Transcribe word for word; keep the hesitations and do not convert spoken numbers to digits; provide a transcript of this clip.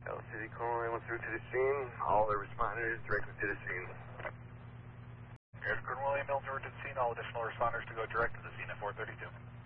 L C D calling went through to the scene. All the responders directly to the scene. Air Cornwall ambulance over to the scene. All additional responders to go direct to the scene at four thirty-two.